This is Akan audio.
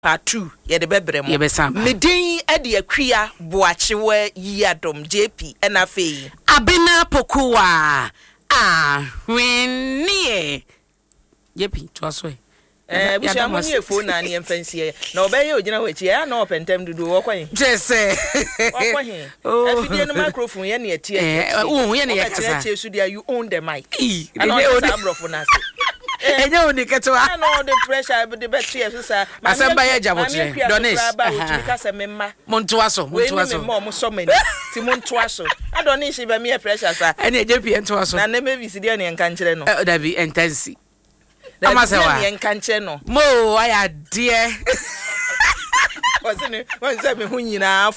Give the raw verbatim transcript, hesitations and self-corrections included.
part two ye de bebre mo ye besan me din e de akua boachewa yadom J P na fei Abena Pokuwa ah wenie J P to so eh bi sha mo nie phone na ne mfansie na obeye ogina wachi ya na opentem dudu wo kwan jese wo kwan afidie no microphone ye ne atie eh wo ye ne ye kasa atie su dia you own the mic and o de abrofo na se enye oni ketewa no the pressure be the better so sa asamba ye jabotre donis aha kasa memma monto aso monto aso we mo so mani ti monto aso adonis be me pressure sa ene J P ento aso na ne me visi dia ne nka nkire no da bi intense amasewa ne nka nkire no mo aya de o se ne o se me hu nyina